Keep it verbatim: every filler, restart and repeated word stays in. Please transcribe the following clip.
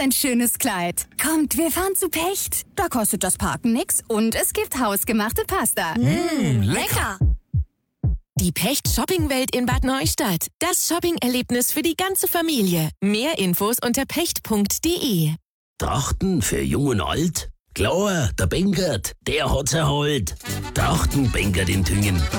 ein schönes Kleid. Kommt, wir fahren zu Pecht. Da kostet das Parken nix und es gibt hausgemachte Pasta. Mmh, lecker! Die Pecht Shoppingwelt in Bad Neustadt. Das Shopping-Erlebnis für die ganze Familie. Mehr Infos unter pecht punkt de. Trachten für Jung und Alt? Klar, der Bengert, der hat's erholt. Trachten Bengert in Thüngen.